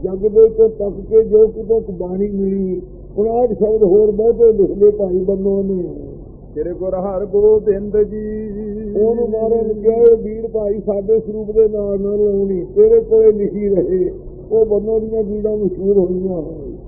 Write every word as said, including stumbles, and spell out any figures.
ਜਗ ਦੇ ਤੋਂ ਤੱਕ ਕੇ ਜੋ ਕਿਤੋਂ ਬਾਣੀ ਮਿਲੀ ਉਨਾਹਠ ਸ਼ਬਦ ਹੋਰ ਬਹੁਤੇ ਲਿਖ ਲਏ ਭਾਈ ਬੰਨੋ ਨੇ। ਤੇਰੇ ਗੁਰ ਹਰ ਗੋਬਿੰਦ ਜੀ ਉਹਨੂੰ ਮਾਰਨ ਲੱਗਿਆ ਇਹ ਬੀੜ ਭਾਈ ਸਾਡੇ ਸਰੂਪ ਦੇ ਨਾਲ ਨਾ ਲਾਉਣੀ, ਤੇਰੇ ਕੋਲੇ ਲਿਖੀ ਰਹੇ। ਉਹ ਬੰਨੋ ਦੀਆਂ ਬੀੜਾਂ ਮਸ਼ਹੂਰ ਹੋਈਆਂ।